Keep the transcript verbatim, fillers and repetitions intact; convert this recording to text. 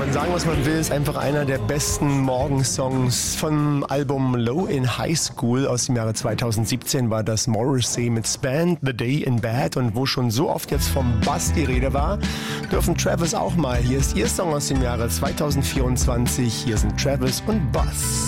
man sagen, was man will, ist einfach einer der besten Morgensongs vom Album Low in High School aus dem Jahre zweitausendsiebzehn war das Morrissey mit Spend the Day in Bed, und wo schon so oft jetzt vom Bass die Rede war, dürfen Travis auch mal. Hier ist ihr Song aus dem Jahre zweitausendvierundzwanzig. Hier sind Travis und Bass.